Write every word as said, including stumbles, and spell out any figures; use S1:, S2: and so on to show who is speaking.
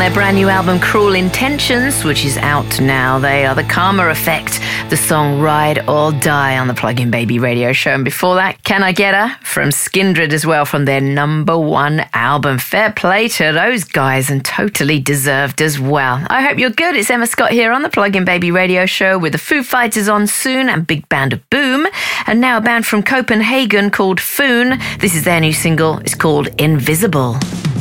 S1: their brand new album Cruel Intentions, which is out now. They are the Karma Effect, the song Ride or Die on the Plug-in Baby radio show. And before that, Can I Get Her from Skindred as well, from their number one album. Fair play to those guys, and totally deserved as well. I hope you're good. It's Emma Scott here on the Plug-in Baby radio show with the Foo Fighters on soon and big band of Boom. And now a band from Copenhagen called Foon. This is their new single. It's called Invisible.